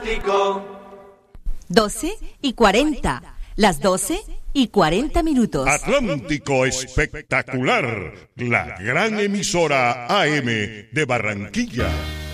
Atlántico. 12:40. Las 12:40. Atlántico Espectacular, la gran emisora AM de Barranquilla.